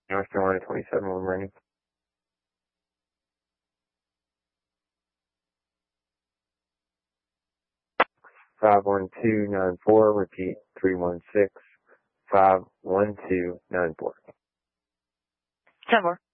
North Carolina 27, one running. 51294, repeat 316-51294. 10-4.